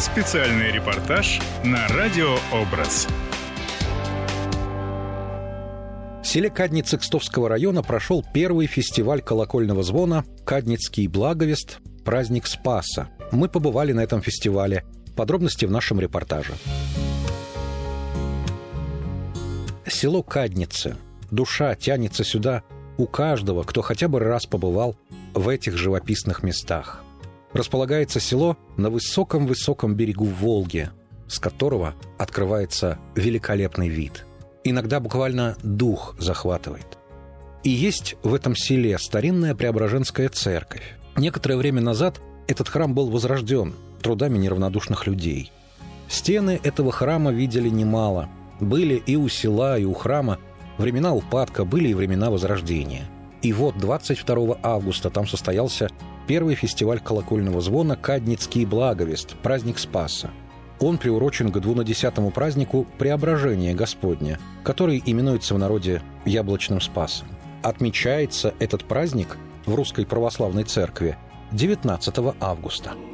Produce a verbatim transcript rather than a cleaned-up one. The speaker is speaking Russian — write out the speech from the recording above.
Специальный репортаж на радио «Образ». В селе Кадницы Кстовского района прошел первый фестиваль колокольного звона «Кадницкий благовест. Праздник Спаса». Мы побывали на этом фестивале. Подробности в нашем репортаже. Село Кадницы. Душа тянется сюда у каждого, кто хотя бы раз побывал в этих живописных местах. Располагается село на высоком-высоком берегу Волги, с которого открывается великолепный вид. Иногда буквально дух захватывает. И есть в этом селе старинная Преображенская церковь. Некоторое время назад этот храм был возрожден трудами неравнодушных людей. Стены этого храма видели немало. Были и у села, и у храма времена упадка, были и времена возрождения. И вот двадцать второго августа там состоялся первый фестиваль колокольного звона «Кадницкий благовест. Праздник Спаса». Он приурочен к двунадесятому празднику Преображения Господня, который именуется в народе Яблочным Спасом. Отмечается этот праздник в Русской Православной Церкви девятнадцатого августа.